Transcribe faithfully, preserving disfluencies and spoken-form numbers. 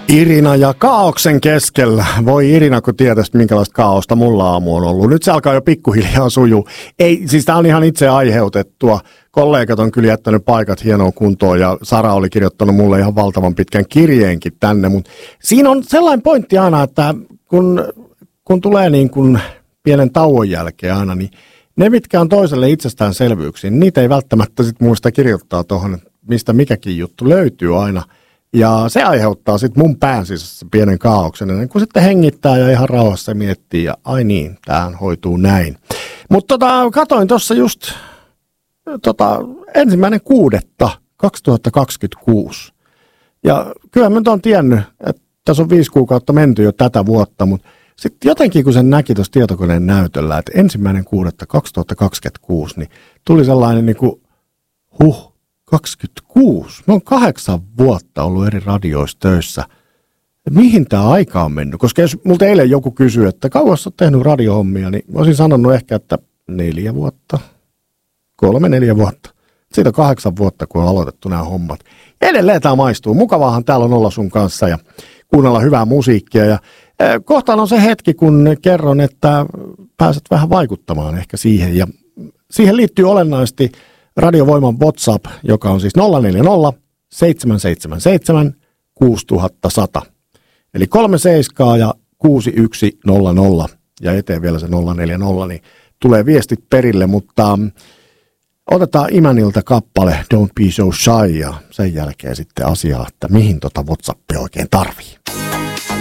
Irina ja kaaoksen keskellä. Voi Irina, kun tietäisi, minkälaista kaaosta mulla aamu on ollut. Nyt se alkaa jo pikkuhiljaa sujuu. Ei, siis tää on ihan itse aiheutettua. Kollegat on kyllä jättänyt paikat hienoon kuntoon ja Sara oli kirjoittanut mulle ihan valtavan pitkän kirjeenkin tänne. Mutta siinä on sellainen pointti aina, että kun, kun tulee niin kuin pienen tauon jälkeen aina, niin ne, mitkä on toiselle itsestäänselvyyksiä, niin niitä ei välttämättä sit muista kirjoittaa tuohon, mistä mikäkin juttu löytyy aina. Ja se aiheuttaa sitten mun pään sisässä pienen kaaoksen, ennen kuin sitten hengittää ja ihan rauhassa miettii, ja ai niin, tämähän hoituu näin. Mutta tota, katoin tuossa just tota, ensimmäinen kuudetta kaksituhattakaksikymmentäkuusi. Ja kyllä mä nyt oon tiennyt, että tässä on viisi kuukautta menty jo tätä vuotta, mutta sitten jotenkin kun sen näki tuossa tietokoneen näytöllä, että ensimmäinen kuudetta kaksituhattakaksikymmentäkuusi, niin tuli sellainen niin kuin huh. kaksikymmentäkuusi. Mä oon kahdeksan vuotta ollut eri radioissa töissä. Mihin tämä aika on mennyt? Koska jos multa eilen joku kysyy, että kauas oot tehnyt radiohommia, niin mä olisin sanonut ehkä, että neljä vuotta. Kolme, neljä vuotta. Siitä on kahdeksan vuotta, kun on aloitettu nämä hommat. Ja edelleen tämä maistuu. Mukavaahan täällä on olla sun kanssa ja kuunnella hyvää musiikkia. Ja kohtaan on se hetki, kun kerron, että pääset vähän vaikuttamaan ehkä siihen. Ja siihen liittyy olennaisesti Radiovoiman WhatsApp, joka on siis nolla neljä nolla seitsemän seitsemän seitsemän kuusi nolla sata. Eli kolme seitsemän ja kuusi yksi nolla nolla ja eteen vielä se nolla neljä nolla, niin tulee viestit perille, mutta um, otetaan Imäniltä kappale Don't Be So Shy ja sen jälkeen sitten asiaa, että mihin tota WhatsAppia oikein tarvii.